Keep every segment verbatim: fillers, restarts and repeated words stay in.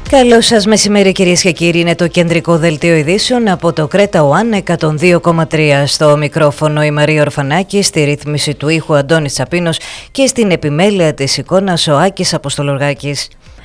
Καλό σας μεσημέρι κυρίες και κύριοι, είναι το κεντρικό δελτίο ειδήσεων από το Κρέτα One εκατόν δύο κόμμα τρία. Στο μικρόφωνο η Μαρία Ορφανάκη, στη ρύθμιση του ήχου Αντώνης Τσαπίνος και στην επιμέλεια της εικόνας ο Άκης Αποστολογάκης.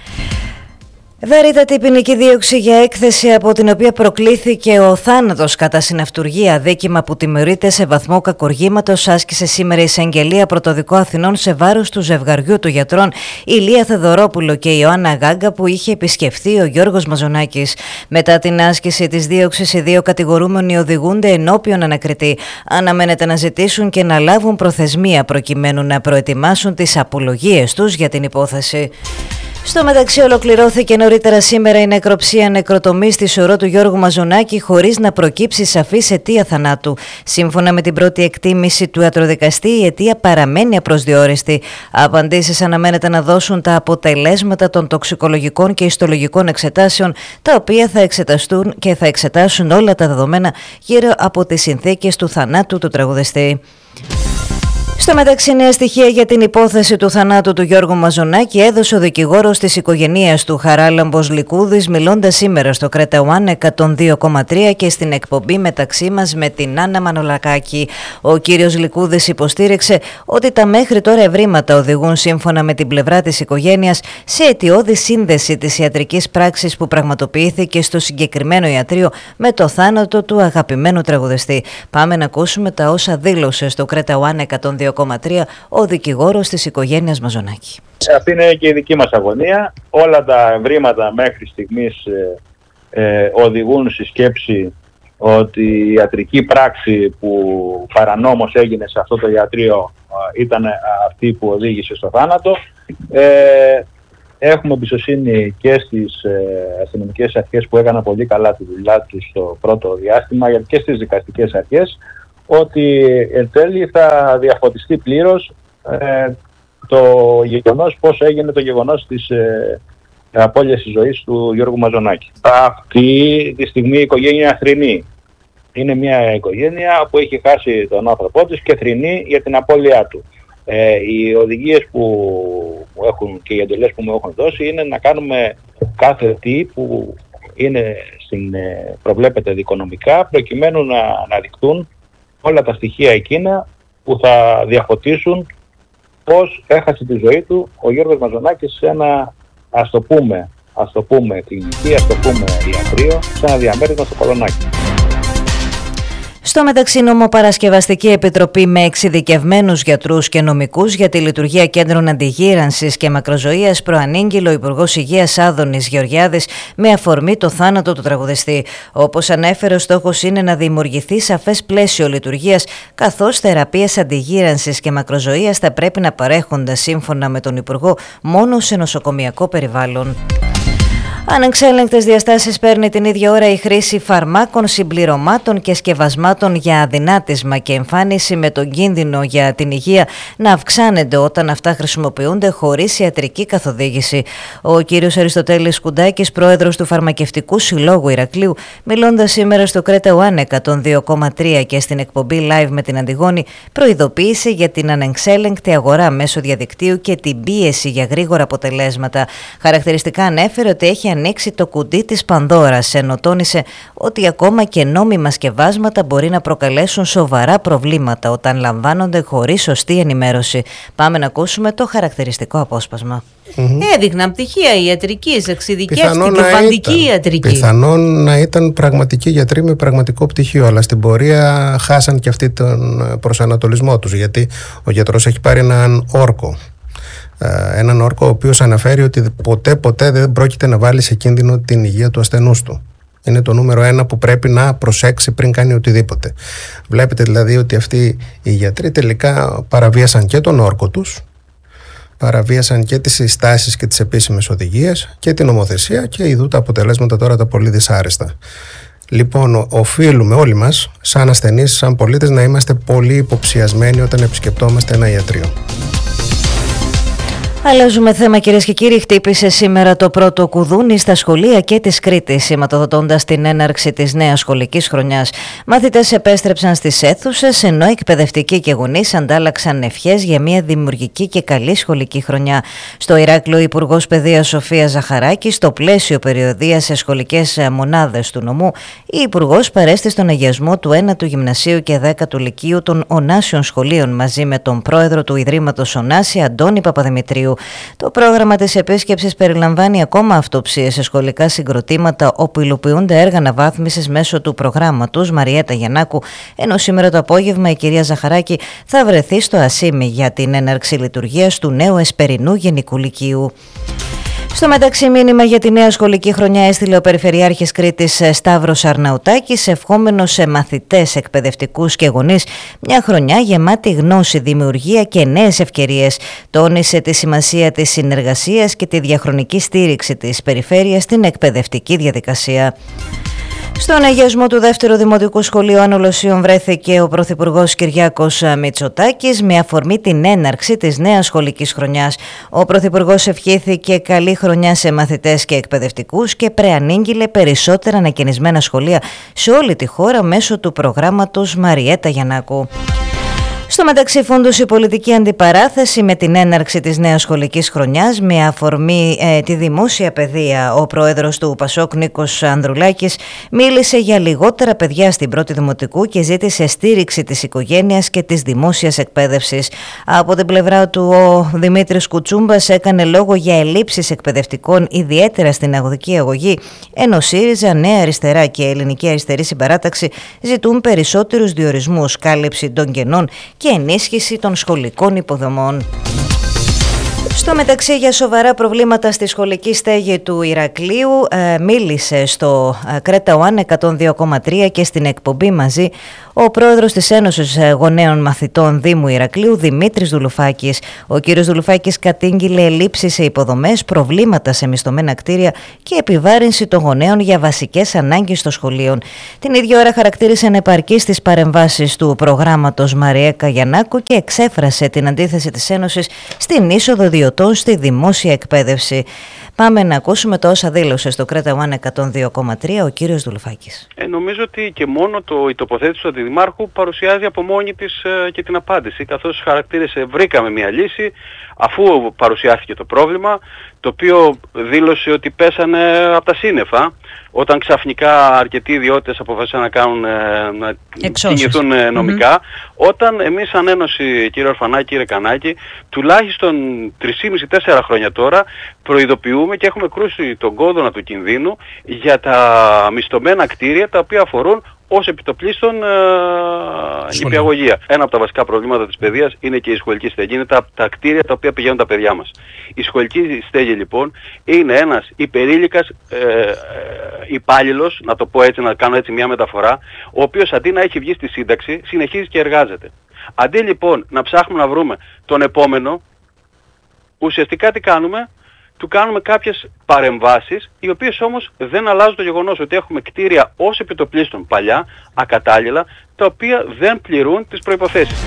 Βαρύτατη ποινική δίωξη για έκθεση από την οποία προκλήθηκε ο θάνατος κατά συναυτουργία, δίκημα που τιμωρείται σε βαθμό κακοργήματος, άσκησε σήμερα η εισαγγελία Πρωτοδικό Αθηνών σε βάρος του ζευγαριού του γιατρών Ηλία Θεοδωρόπουλο και Ιωάννα Γάγκα που είχε επισκεφθεί ο Γιώργος Μαζονάκης. Μετά την άσκηση της δίωξης, οι δύο κατηγορούμενοι οδηγούνται ενώπιον ανακριτή. Αναμένεται να ζητήσουν και να λάβουν προθεσμία προκειμένου να προετοιμάσουν τις απολογίες τους για την υπόθεση. Στο μεταξύ, ολοκληρώθηκε νωρίτερα σήμερα η νεκροψία νεκροτομής στη σωρό του Γιώργου Μαζονάκη χωρίς να προκύψει σαφής αιτία θανάτου. Σύμφωνα με την πρώτη εκτίμηση του ιατροδικαστή, η αιτία παραμένει απροσδιόριστη. Απαντήσεις αναμένεται να δώσουν τα αποτελέσματα των τοξικολογικών και ιστολογικών εξετάσεων, τα οποία θα εξεταστούν και θα εξετάσουν όλα τα δεδομένα γύρω από τις συνθήκες του θανάτου του τραγουδιστή. Στο μεταξύ, νέα στοιχεία για την υπόθεση του θανάτου του Γιώργου Μαζονάκη έδωσε ο δικηγόρος της οικογένειας του Χαράλαμπος Λικούδης, μιλώντας σήμερα στο Κρέτα One εκατόν δύο κόμμα τρία και στην εκπομπή Μεταξύ μας με την Άννα Μανολακάκη. Ο κύριος Λικούδης υποστήριξε ότι τα μέχρι τώρα ευρήματα οδηγούν, σύμφωνα με την πλευρά της οικογένειας, σε αιτιώδη σύνδεση της ιατρικής πράξης που πραγματοποιήθηκε στο συγκεκριμένο ιατρείο με το θάνατο του αγαπημένου τραγουδιστή. Πάμε να ακούσουμε τα όσα δήλωσε στο Κρέτα One εκατόν δύο κόμμα τρία ο δικηγόρος της οικογένειας Μαζονάκη. Αυτή είναι και η δική μας αγωνία. Όλα τα ευρήματα μέχρι στιγμής ε, ε, οδηγούν στη σκέψη ότι η ιατρική πράξη που παρανόμως έγινε σε αυτό το ιατρείο ε, ήταν αυτή που οδήγησε στο θάνατο. Ε, έχουμε εμπιστοσύνη και στις ε, αστυνομικές αρχές που έκαναν πολύ καλά τη δουλειά τους στο πρώτο διάστημα, και στις δικαστικές αρχές, ότι εν τέλει θα διαφωτιστεί πλήρως ε, το γεγονός, πώς έγινε το γεγονός της ε, απώλειας της ζωής του Γιώργου Μαζονάκη. Αυτή τη στιγμή η οικογένεια θρηνεί. Είναι μια οικογένεια που έχει χάσει τον άνθρωπό της και θρηνεί για την απώλειά του. Ε, οι οδηγίες που έχουν και οι εντολές που μου έχουν δώσει είναι να κάνουμε κάθε τι που είναι στην, ε, προβλέπεται δικονομικά, προκειμένου να αναδεικτούν όλα τα στοιχεία εκείνα που θα διαφωτίσουν πώς έχασε τη ζωή του ο Γιώργος Μαζονάκης σε ένα, ας το πούμε, ας το πούμε κλινική, ας το πούμε ιατρείο, σε ένα διαμέρισμα στο Κολονάκι. Στο μεταξύ, νομοπαρασκευαστική επιτροπή με εξειδικευμένους γιατρούς και νομικούς για τη λειτουργία κέντρων αντιγύρανσης και μακροζωίας προανήγγειλε ο Υπουργός Υγείας Άδωνης Γεωργιάδης με αφορμή το θάνατο του τραγουδιστή. Όπως ανέφερε, ο στόχος είναι να δημιουργηθεί σαφές πλαίσιο λειτουργίας, καθώς θεραπείες αντιγύρανσης και μακροζωίας θα πρέπει να παρέχονται, σύμφωνα με τον Υπουργό, μόνο σε νοσοκομιακό περιβάλλον. Ανεξέλεγκτες διαστάσεις παίρνει την ίδια ώρα η χρήση φαρμάκων, συμπληρωμάτων και σκευασμάτων για αδυνάτισμα και εμφάνιση, με τον κίνδυνο για την υγεία να αυξάνεται όταν αυτά χρησιμοποιούνται χωρίς ιατρική καθοδήγηση. Ο κύριος Αριστοτέλης Κουντάκης, πρόεδρος του Φαρμακευτικού Συλλόγου Ηρακλείου, μιλώντας σήμερα στο Κρέτα One εκατόν δύο κόμμα τρία και στην εκπομπή Live με την Αντιγόνη, προειδοποίησε για την ανεξέλεγκτη αγορά μέσω διαδικτύου και την πίεση για γρήγορα αποτελέσματα. Χαρακτηριστικά ανέφερε ότι έχει ανοίξει το κουτί της Πανδώρας, ενώ τόνισε ότι ακόμα και νόμιμα σκευάσματα μπορεί να προκαλέσουν σοβαρά προβλήματα όταν λαμβάνονται χωρίς σωστή ενημέρωση. Πάμε να ακούσουμε το χαρακτηριστικό απόσπασμα. Mm-hmm. Έδειχναν πτυχία ιατρικής, εξειδικεύτηκε φαντική ιατρική. Πιθανόν να ήταν πραγματικοί γιατροί με πραγματικό πτυχίο, αλλά στην πορεία χάσαν και αυτοί τον προσανατολισμό τους, γιατί ο γιατρός έχει πάρει έναν όρκο. Έναν όρκο ο οποίος αναφέρει ότι ποτέ ποτέ δεν πρόκειται να βάλει σε κίνδυνο την υγεία του ασθενούς του. Είναι το νούμερο ένα που πρέπει να προσέξει πριν κάνει οτιδήποτε. Βλέπετε δηλαδή ότι αυτοί οι γιατροί τελικά παραβίασαν και τον όρκο τους, παραβίασαν και τις συστάσεις και τις επίσημες οδηγίες και την νομοθεσία, και ειδού τα αποτελέσματα τώρα τα πολύ δυσάρεστα. Λοιπόν, οφείλουμε όλοι μας, σαν ασθενείς, σαν πολίτες, να είμαστε πολύ υποψιασμένοι όταν επισκεπτόμαστε ένα ιατρείο. Αλλάζουμε θέμα, κυρίες και κύριοι. Χτύπησε σήμερα το πρώτο κουδούνι στα σχολεία και της Κρήτης, σηματοδοτώντας την έναρξη της νέας σχολικής χρονιάς. Μαθητές επέστρεψαν στις αίθουσες, ενώ εκπαιδευτικοί και γονείς αντάλλαξαν ευχές για μια δημιουργική και καλή σχολική χρονιά. Στο Ηράκλειο, η Υπουργός Παιδείας Σοφία Ζαχαράκη, στο πλαίσιο περιοδείας σε σχολικές μονάδες του νομού, η Υπουργός παρέστη στον αγιασμό του ένατου Γυμνασίου και δέκατου Λυκείου των Ωνάσιων Σχολείων μαζί με τον πρόεδρο του Ιδρύματος Ωνάση, Αντώνη Παπαδημητρίου. Το πρόγραμμα της επίσκεψης περιλαμβάνει ακόμα αυτοψίες σε σχολικά συγκροτήματα όπου υλοποιούνται έργα αναβάθμισης μέσω του προγράμματος Μαριέτα Γιαννάκου, ενώ σήμερα το απόγευμα η κυρία Ζαχαράκη θα βρεθεί στο Ασίμι για την έναρξη λειτουργίας του νέου Εσπερινού Γενικού Λυκείου. Στο μεταξύ, μήνυμα για τη νέα σχολική χρονιά έστειλε ο Περιφερειάρχης Κρήτης Σταύρος Αρναουτάκης, ευχόμενος σε μαθητές, εκπαιδευτικούς και γονείς μια χρονιά γεμάτη γνώση, δημιουργία και νέες ευκαιρίες. Τόνισε τη σημασία της συνεργασίας και τη διαχρονική στήριξη της περιφέρειας στην εκπαιδευτική διαδικασία. Στον αγιασμό του δεύτερου Δημοτικού Σχολείου Ανολοσίων βρέθηκε ο Πρωθυπουργός Κυριάκος Μητσοτάκης με αφορμή την έναρξη της νέας σχολικής χρονιάς. Ο Πρωθυπουργός ευχήθηκε καλή χρονιά σε μαθητές και εκπαιδευτικούς και προανήγγειλε περισσότερα ανακαινισμένα σχολεία σε όλη τη χώρα μέσω του προγράμματος Μαριέτα Γιαννάκου. Στο μεταξύ, φόντωσε η πολιτική αντιπαράθεση με την έναρξη της νέας σχολικής χρονιάς με αφορμή ε, τη δημόσια παιδεία. Ο πρόεδρος του ΠΑΣΟΚ, Νίκος Ανδρουλάκης, μίλησε για λιγότερα παιδιά στην πρώτη δημοτικού και ζήτησε στήριξη της οικογένειας και της δημόσιας εκπαίδευσης. Από την πλευρά του, ο Δημήτρης Κουτσούμπας έκανε λόγο για ελλείψεις εκπαιδευτικών, ιδιαίτερα στην αγωγική αγωγή, ενώ ΣΥΡΙΖΑ, Νέα Αριστερά και Ελληνική Αριστερή Συμπαράταξη ζητούν περισσότερους διορισμούς, κάλυψη των κενών και ενίσχυση των σχολικών υποδομών. Στο μεταξύ, για σοβαρά προβλήματα στη σχολική στέγη του Ηρακλείου ε, μίλησε στο ε, Κρέτα One εκατόν δύο κόμμα τρία και στην εκπομπή Μαζί ο πρόεδρος της Ένωσης Γονέων Μαθητών Δήμου Ηρακλείου, Δημήτρης Δουλουφάκης. Ο κύριος Δουλουφάκης κατήγγειλε ελλείψεις σε υποδομές, προβλήματα σε μισθωμένα κτίρια και επιβάρυνση των γονέων για βασικές ανάγκες των σχολείων. Την ίδια ώρα χαρακτήρισε ανεπαρκείς τις παρεμβάσεις του προγράμματος Μαριέτα Γιαννάκου και εξέφρασε την αντίθεση της Ένωσης στην είσοδο ιδιωτών στη δημόσια εκπαίδευση. Πάμε να ακούσουμε το όσα δήλωσε στο Κρέτα One εκατόν δύο κόμμα τρία ο κύριος Δουλουφάκης. Ε, νομίζω ότι και μόνο το, η τοποθέτηση του Αντιδημάρχου παρουσιάζει από μόνη της ε, και την απάντηση, καθώς χαρακτήρισε βρήκαμε μια λύση αφού παρουσιάστηκε το πρόβλημα, το οποίο δήλωσε ότι πέσανε από τα σύννεφα όταν ξαφνικά αρκετοί ιδιώτες αποφάσισαν να κάνουν, να κινηθούν νομικά, mm-hmm. όταν εμείς σαν Ένωση, κύριε Ορφανάκη, κύριε Κανάκη, τουλάχιστον τρία και μισό με τέσσερα χρόνια τώρα προειδοποιούμε και έχουμε κρούσει τον κόδωνα του κινδύνου για τα μισθωμένα κτίρια τα οποία αφορούν ως επιτοπλίστων ε, νηπιαγωγεία. Ένα από τα βασικά προβλήματα της παιδείας είναι και η σχολική στέγη. Είναι τα, τα κτίρια τα οποία πηγαίνουν τα παιδιά μας. Η σχολική στέγη λοιπόν είναι ένας υπερήλικας ε, ε, υπάλληλος, να το πω έτσι, να κάνω έτσι μια μεταφορά, ο οποίος αντί να έχει βγει στη σύνταξη συνεχίζει και εργάζεται. Αντί λοιπόν να ψάχνουμε να βρούμε τον επόμενο, ουσιαστικά τι κάνουμε? Του κάνουμε κάποιες παρεμβάσεις, οι οποίες όμως δεν αλλάζουν το γεγονός ότι έχουμε κτίρια ως επιτοπλίστων παλιά, ακατάλληλα, τα οποία δεν πληρούν τις προϋποθέσεις.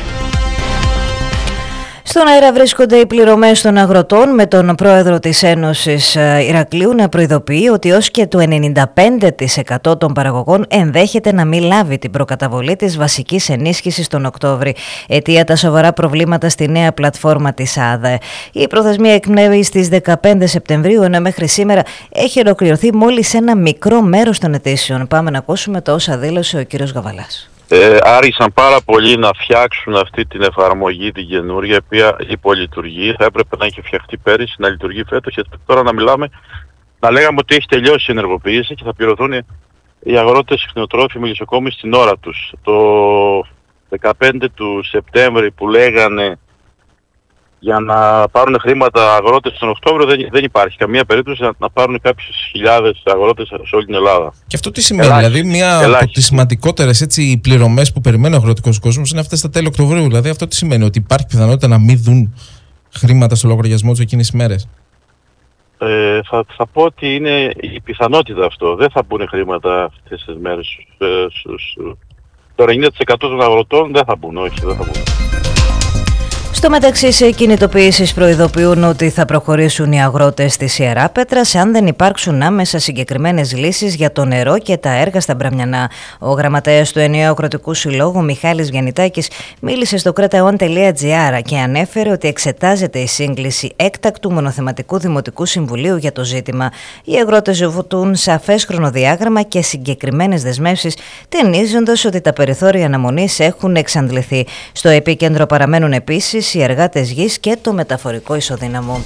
Στον αέρα βρίσκονται οι πληρωμές των αγροτών, με τον πρόεδρο της Ένωσης Ηρακλείου να προειδοποιεί ότι ως και το ενενήντα πέντε τοις εκατό των παραγωγών ενδέχεται να μην λάβει την προκαταβολή της βασικής ενίσχυσης τον Οκτώβρη, αιτία τα σοβαρά προβλήματα στη νέα πλατφόρμα της ΑΔΕ. Η προθεσμία εκπνέει στις δεκαπέντε Σεπτεμβρίου, ενώ μέχρι σήμερα έχει ολοκληρωθεί μόλις ένα μικρό μέρος των αιτήσεων. Πάμε να ακούσουμε το όσα δήλωσε ο κύριος Γαβαλάς. Ε, άργησαν πάρα πολύ να φτιάξουν αυτή την εφαρμογή την καινούργια, η οποία υπολειτουργεί. Θα έπρεπε να είχε φτιαχτεί πέρυσι, να λειτουργεί φέτος και τώρα να μιλάμε, να λέγαμε ότι έχει τελειώσει η ενεργοποίηση και θα πληρωθούν οι αγρότες κτηνοτρόφοι λησοκόμοι στην ώρα τους. Το δεκαπέντε του Σεπτέμβρη που λέγανε για να πάρουν χρήματα αγρότες τον Οκτώβριο δεν, δεν υπάρχει καμία περίπτωση να, να πάρουν κάποιες χιλιάδες αγρότες σε όλη την Ελλάδα. Και αυτό τι σημαίνει? Ελάχιστη, δηλαδή, μία ελάχιστη. από τις σημαντικότερες έτσι, πληρωμές που περιμένει ο αγροτικός κόσμος είναι αυτές τα τέλη Οκτωβρίου. Δηλαδή, αυτό τι σημαίνει? Ότι υπάρχει πιθανότητα να μην δουν χρήματα στο λογαριασμό τους εκείνες τις μέρες? Ε, θα, θα πω ότι είναι η πιθανότητα αυτό. Δεν θα μπουν χρήματα αυτές τις μέρες. Ε, στους, το ενενήντα τοις εκατό των αγροτών δεν θα μπουν, όχι, δεν θα μπουν. Στο μεταξύ, σε κινητοποιήσεις προειδοποιούν ότι θα προχωρήσουν οι αγρότες της Ιεράπετρας αν δεν υπάρξουν άμεσα συγκεκριμένες λύσεις για το νερό και τα έργα στα Μπραμιανά. Ο γραμματέας του Ενιαίου Αγροτικού Συλλόγου, Μιχάλης Γιαννητάκης, μίλησε στο κρέτα τελεία τζι άρ και ανέφερε ότι εξετάζεται η σύγκληση έκτακτου μονοθεματικού Δημοτικού Συμβουλίου για το ζήτημα. Οι αγρότες ζητούν σαφές χρονοδιάγραμμα και συγκεκριμένες δεσμεύσεις, τονίζοντας ότι τα περιθώρια αναμονής έχουν εξαντληθεί. Στο επίκεντρο παραμένουν επίσης οι εργάτες γης και το μεταφορικό ισοδύναμο.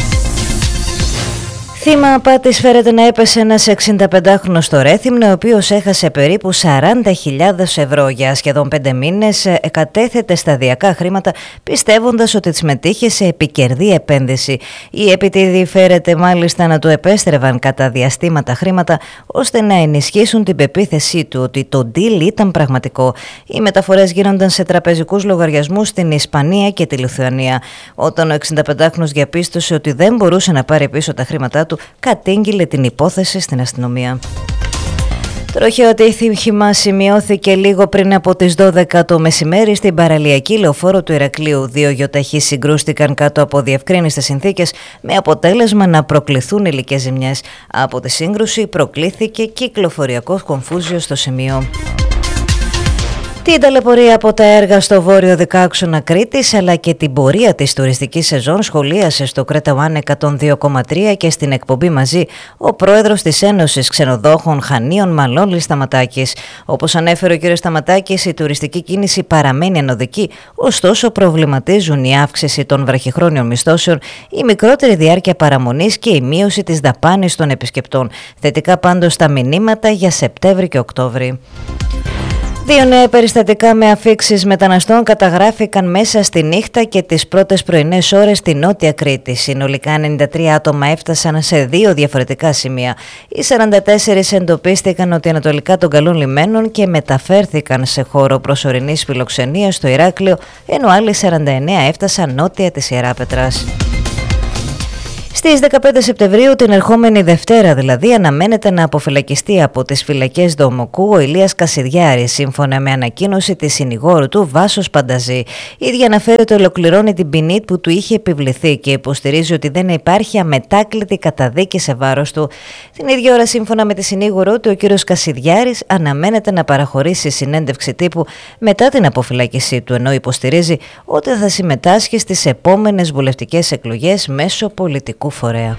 Θύμα απάτης φέρεται να έπεσε ένας εξηνταπεντάχρονος στο Ρέθυμνο, ο οποίος έχασε περίπου σαράντα χιλιάδες ευρώ. Για σχεδόν πέντε μήνες κατέθετε σταδιακά χρήματα, πιστεύοντας ότι τις μετήχε σε επικερδή επένδυση. Οι επιτίδοι φέρεται μάλιστα να του επέστρεβαν κατά διαστήματα χρήματα, ώστε να ενισχύσουν την πεποίθησή του ότι το deal ήταν πραγματικό. Οι μεταφορές γίνονταν σε τραπεζικούς λογαριασμούς στην Ισπανία και τη Λιθουανία. Όταν ο εξηνταπεντάχρονος διαπίστωσε ότι δεν μπορούσε να πάρει πίσω τα χρήματά του, κατήγγειλε την υπόθεση στην αστυνομία. Τροχαίο ατύχημα σημειώθηκε λίγο πριν από τις δώδεκα το μεσημέρι στην παραλιακή λεωφόρο του Ηρακλείου. Δύο γεωταχή συγκρούστηκαν κάτω από διευκρίνιστες συνθήκες, με αποτέλεσμα να προκληθούν υλικές ζημιές. Από τη σύγκρουση προκλήθηκε κυκλοφοριακό κομφούζιο στο σημείο. Την ταλαιπωρία από τα έργα στο βόρειο δεκάξονα Κρήτης, αλλά και την πορεία της τουριστικής σεζόν, σχολίασε στο Κρέτα One εκατόν δύο κόμμα τρία και στην εκπομπή Μαζί ο πρόεδρος της Ένωσης Ξενοδόχων Χανίων, Μανώλης Σταματάκης. Όπως ανέφερε ο κ. Σταματάκης, η τουριστική κίνηση παραμένει ανωδική, ωστόσο προβληματίζουν η αύξηση των βραχυχρόνιων μισθώσεων, η μικρότερη διάρκεια παραμονής και η μείωση της δαπάνης των επισκεπτών. Θετικά πάντως τα μηνύματα για Σεπτέμβρη και Οκτώβρη. Δύο νέα περιστατικά με αφίξεις μεταναστών καταγράφηκαν μέσα στη νύχτα και τις πρώτες πρωινές ώρες στη Νότια Κρήτη. Συνολικά ενενήντα τρία άτομα έφτασαν σε δύο διαφορετικά σημεία. Οι σαράντα τέσσερα εντοπίστηκαν νοτιοανατολικά των Καλών Λιμένων και μεταφέρθηκαν σε χώρο προσωρινής φιλοξενίας στο Ηράκλειο, ενώ άλλοι σαράντα εννέα έφτασαν νότια της Ιεράπετρας. Στις δεκαπέντε Σεπτεμβρίου, την ερχόμενη Δευτέρα δηλαδή, αναμένεται να αποφυλακιστεί από τις φυλακές Δομοκού ο Ηλίας Κασιδιάρης, σύμφωνα με ανακοίνωση της συνηγόρου του Βάσος Πανταζή. Η ίδια αναφέρει ότι ολοκληρώνει την ποινή που του είχε επιβληθεί και υποστηρίζει ότι δεν υπάρχει αμετάκλητη καταδίκη σε βάρος του. Την ίδια ώρα, σύμφωνα με τη συνήγορό του, ο κύριος Κασιδιάρης αναμένεται να παραχωρήσει συνέντευξη τύπου μετά την αποφυλάκησή του, ενώ υποστηρίζει ότι θα συμμετάσχει στις επόμενες βουλευτικές εκλογές μέσω πολιτικού φορέα.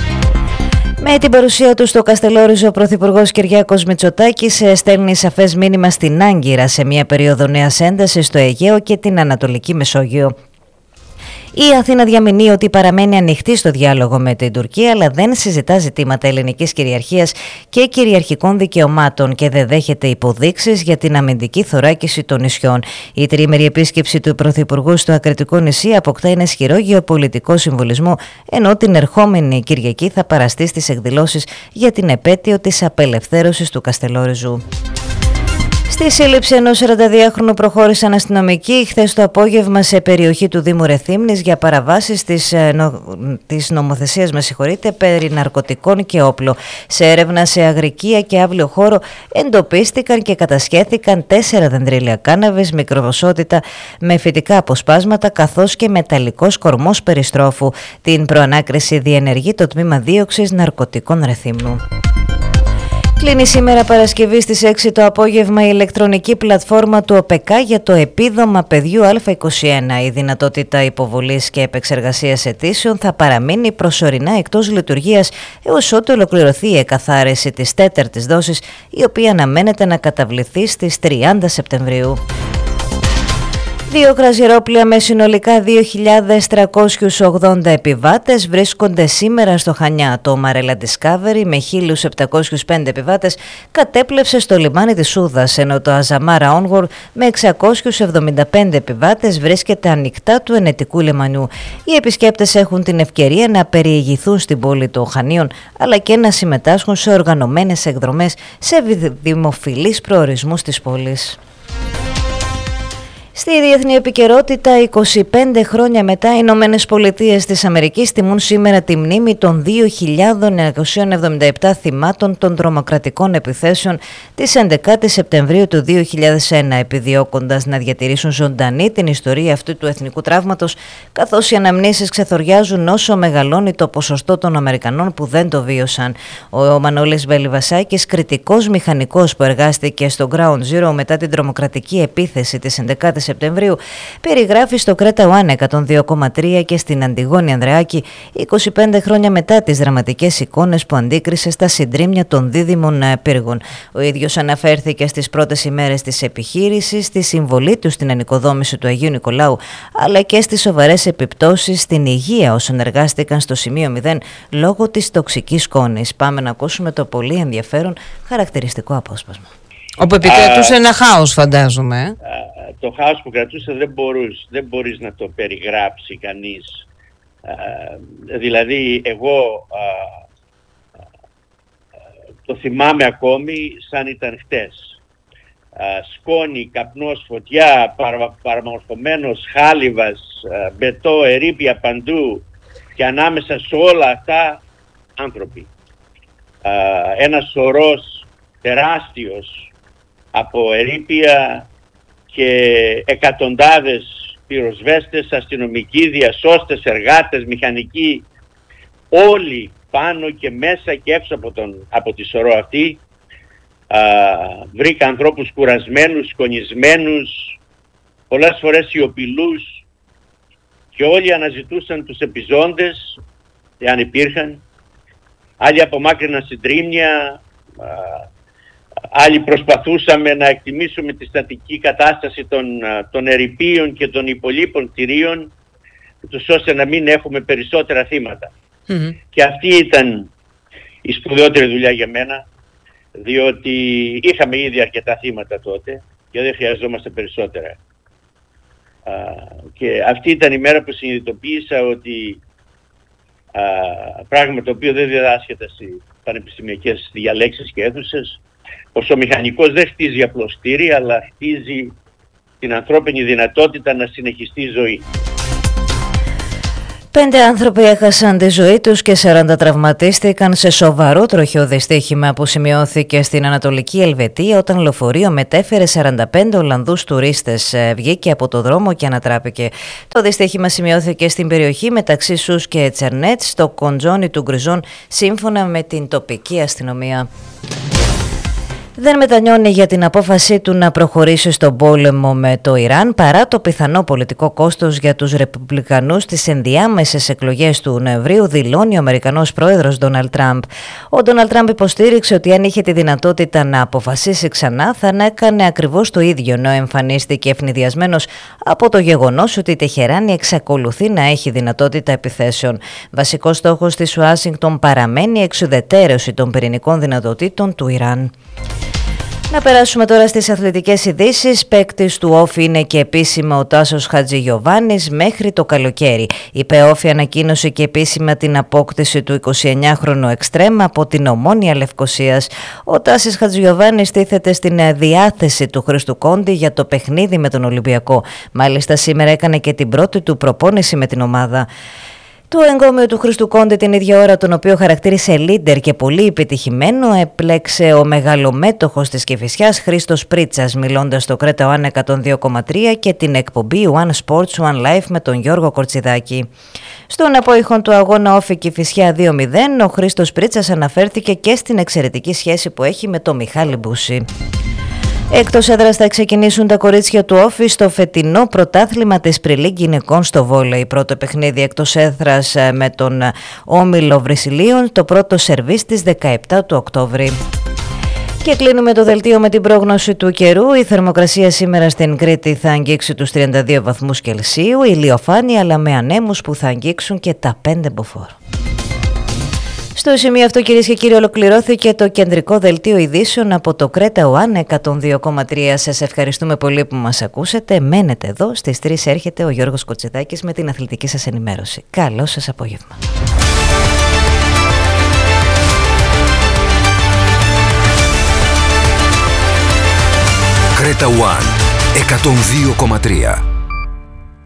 Με την παρουσία του στο Καστελόριζο, ο Πρωθυπουργός Κυριάκος Μητσοτάκης στέλνει σαφές μήνυμα στην Άγκυρα σε μια περίοδο νέας έντασης στο Αιγαίο και την Ανατολική Μεσόγειο. Η Αθήνα διαμηνύει ότι παραμένει ανοιχτή στο διάλογο με την Τουρκία, αλλά δεν συζητά ζητήματα ελληνικής κυριαρχίας και κυριαρχικών δικαιωμάτων και δεν δέχεται υποδείξεις για την αμυντική θωράκιση των νησιών. Η τριήμερη επίσκεψη του Πρωθυπουργού στο Ακριτικό νησί αποκτά ένα ισχυρό γεωπολιτικό συμβολισμό, ενώ την ερχόμενη Κυριακή θα παραστεί στις εκδηλώσεις για την επέτειο της απελευθέρωσης του Καστελόριζου. Στη σύλληψη ενός σαρανταδυάχρονου προχώρησαν αστυνομικοί χθες το απόγευμα σε περιοχή του Δήμου Ρεθύμνης για παραβάσεις της, νο, της νομοθεσίας με συγχωρείτε, περί ναρκωτικών και όπλο. Σε έρευνα σε αγρικία και αύλιο χώρο εντοπίστηκαν και κατασχέθηκαν τέσσερα δεντρίλια κάναβης, μικροποσότητα με φυτικά αποσπάσματα καθώς και μεταλλικός κορμός περιστρόφου. Την προανάκριση διενεργεί το Τμήμα Δίωξης Ναρκωτικών Ρεθύμνου. Κλείνει σήμερα Παρασκευή στις έξι το απόγευμα η ηλεκτρονική πλατφόρμα του ΟΠΕΚΑ για το επίδομα παιδιού Α είκοσι ένα. Η δυνατότητα υποβολής και επεξεργασίας αιτήσεων θα παραμείνει προσωρινά εκτός λειτουργίας έως ότου ολοκληρωθεί η εκαθάριση της τέταρτης δόσης, η οποία αναμένεται να καταβληθεί στις τριάντα Σεπτεμβρίου. Δύο κραζιερόπλοια με συνολικά δύο χιλιάδες τριακόσιους ογδόντα επιβάτες βρίσκονται σήμερα στο Χανιά. Το Marella Discovery με χίλιους επτακόσιους πέντε επιβάτες κατέπλευσε στο λιμάνι της Σούδας, ενώ το Azamara Onward με εξακόσιους εβδομήντα πέντε επιβάτες βρίσκεται ανοιχτά του ενετικού λιμανιού. Οι επισκέπτες έχουν την ευκαιρία να περιηγηθούν στην πόλη των Χανίων, αλλά και να συμμετάσχουν σε οργανωμένες εκδρομές σε δημοφιλείς προορισμούς της πόλης. Στη διεθνή επικαιρότητα, είκοσι πέντε χρόνια μετά, οι Ηνωμένες Πολιτείες της Αμερικής τιμούν σήμερα τη μνήμη των δύο χιλιάδες εννιακόσια εβδομήντα επτά θυμάτων των τρομοκρατικών επιθέσεων της έντεκατης Σεπτεμβρίου του δύο χιλιάδες ένα, επιδιώκοντας να διατηρήσουν ζωντανή την ιστορία αυτού του εθνικού τραύματος, καθώς οι αναμνήσεις ξεθοριάζουν όσο μεγαλώνει το ποσοστό των Αμερικανών που δεν το βίωσαν. Ο Μανώλης Βελιβασάκης, κριτικός μηχανικός που εργάστηκε στο Ground Zero μετά την τρομοκρατική επίθεση της έντεκατης Σεπτεμβρίου, περιγράφει στο Κρέτα One εκατόν δύο κόμμα τρία και στην Αντιγόνη Ανδρεάκη είκοσι πέντε χρόνια μετά τις δραματικές εικόνες που αντίκρισε στα συντρίμμια των δίδυμων πύργων. Ο ίδιος αναφέρθηκε στις πρώτες ημέρες της επιχείρησης, στη συμβολή του στην ανοικοδόμηση του Αγίου Νικολάου, αλλά και στις σοβαρές επιπτώσεις στην υγεία όσων εργάστηκαν στο σημείο μηδέν λόγω της τοξικής σκόνης. Πάμε να ακούσουμε το πολύ ενδιαφέρον χαρακτηριστικό απόσπασμα. Όπου επικρατούσε ένα χάος, φαντάζομαι. Α, το χάος που κρατούσε δεν μπορείς, δεν μπορείς να το περιγράψει κανείς. Α, δηλαδή εγώ α, α, το θυμάμαι ακόμη σαν ήταν χτες. Α, σκόνη, καπνός, φωτιά, παρα, παραμορφωμένος χάλιβας, α, μπετό, ερείπια παντού και ανάμεσα σε όλα αυτά άνθρωποι. Α, ένας σωρός τεράστιος από ερείπια και εκατοντάδες πυροσβέστες, αστυνομικοί, διασώστες, εργάτες, μηχανικοί, όλοι πάνω και μέσα και έξω από, τον, από τη σωρό αυτή. Α, βρήκα ανθρώπους κουρασμένους, σκονισμένους, πολλές φορές σιωπηλούς, και όλοι αναζητούσαν τους επιζώντες, εάν υπήρχαν. Άλλοι απομάκρυναν συντρίμμια, α, άλλοι προσπαθούσαμε να εκτιμήσουμε τη στατική κατάσταση των, των ερειπίων και των υπολείπων κτηρίων, τους ώστε να μην έχουμε περισσότερα θύματα. Mm-hmm. Και αυτή ήταν η σπουδαιότερη δουλειά για μένα, διότι είχαμε ήδη αρκετά θύματα τότε και δεν χρειαζόμαστε περισσότερα. Α, και αυτή ήταν η μέρα που συνειδητοποίησα ότι α, πράγμα το οποίο δεν διδάσκεται στις πανεπιστημιακές διαλέξεις και αίθουσες, πως ο μηχανικός δεν χτίζει απλώς κτίρια, αλλά χτίζει την ανθρώπινη δυνατότητα να συνεχιστεί η ζωή. Πέντε άνθρωποι έχασαν τη ζωή τους και σαράντα τραυματίστηκαν σε σοβαρό τροχαίο δυστύχημα που σημειώθηκε στην Ανατολική Ελβετία όταν λεωφορείο μετέφερε σαράντα πέντε Ολλανδούς τουρίστες. Βγήκε από το δρόμο και ανατράπηκε. Το δυστύχημα σημειώθηκε στην περιοχή μεταξύ Σους και Τσερνέτ, στο κοντζόνι του Γκριζόν, σύμφωνα με την τοπική αστυνομία. Δεν μετανιώνει για την απόφασή του να προχωρήσει στον πόλεμο με το Ιράν παρά το πιθανό πολιτικό κόστος για τους Ρεπουμπλικανούς στις ενδιάμεσες εκλογές του Νοεμβρίου, δηλώνει ο Αμερικανός πρόεδρος Ντόναλντ Τραμπ. Ο Ντόναλντ Τραμπ υποστήριξε ότι αν είχε τη δυνατότητα να αποφασίσει ξανά θα έκανε ακριβώς το ίδιο, ενώ εμφανίστηκε ευνηδιασμένος από το γεγονός ότι η Τεχεράνη εξακολουθεί να έχει δυνατότητα επιθέσεων. Βασικός στόχος της Ουάσιγκτον παραμένει η εξουδετερώση των πυρηνικών δυνατοτήτων του Ιράν. Να περάσουμε τώρα στις αθλητικές ειδήσεις. Παίκτης του Όφη είναι και επίσημα ο Τάσος Χατζηγιοβάνης μέχρι το καλοκαίρι. Η ΠΕΟΦΗ ανακοίνωσε και επίσημα την απόκτηση του εικοσιεννιάχρονου εξτρέμ από την Ομόνοια Λευκωσίας. Ο Τάσης Χατζηγιοβάνης τίθεται στην διάθεση του Χρήστου Κόντι για το παιχνίδι με τον Ολυμπιακό. Μάλιστα σήμερα έκανε και την πρώτη του προπόνηση με την ομάδα. Το εγκόμιο του Χρήστου Κόντι την ίδια ώρα, τον οποίο χαρακτήρισε leader και πολύ επιτυχημένο, επλέξε ο μεγαλομέτωχος της Κηφισιάς Χρήστος Πρίτσας, μιλώντας στο Κρέτα One εκατόν δύο κόμμα τρία και την εκπομπή One Sports One Life με τον Γιώργο Κορτσιδάκη. Στον απόϊχον του αγώνα Όφη Κηφισιά δύο μηδέν, ο Χρήστος Πρίτσας αναφέρθηκε και στην εξαιρετική σχέση που έχει με τον Μιχάλη Μπούση. Εκτός έδρας θα ξεκινήσουν τα κορίτσια του Όφη στο φετινό πρωτάθλημα της Πριλίγκ γυναικών στο βόλεϊ. Πρώτο παιχνίδι εκτός έδρας με τον Όμιλο Βρυσιλίων, το πρώτο σερβίς της δεκαεπτά του Οκτώβρη. Και κλείνουμε το δελτίο με την πρόγνωση του καιρού. Η θερμοκρασία σήμερα στην Κρήτη θα αγγίξει τους τριάντα δύο βαθμούς Κελσίου, ηλιοφάνεια αλλά με ανέμους που θα αγγίξουν και τα πέντε μποφόρ. Στο σημείο αυτό, κυρίες και κύριοι, ολοκληρώθηκε το κεντρικό δελτίο ειδήσεων από το Κρέτα One εκατόν δύο κόμμα τρία. Σας ευχαριστούμε πολύ που μας ακούσατε. Μένετε εδώ. Στις τρεις έρχεται ο Γιώργος Κορτσιδάκης με την αθλητική σας ενημέρωση. Καλό σας απόγευμα. Κρέτα One. εκατόν δύο κόμμα τρία